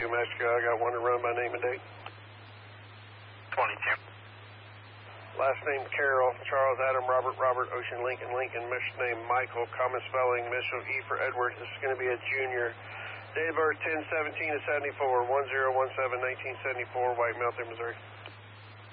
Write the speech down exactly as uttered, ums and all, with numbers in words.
two Mexico. I got one to run by name and date. twenty-two. Last name Carroll, Charles, Adam, Robert, Robert, Ocean, Lincoln, Lincoln. Middle name Michael, common spelling, initial E for Edward. This is going to be a junior. Date of birth ten seventeen of seventy-four, one zero one seven nineteen seventy-four, White Mountain, Missouri.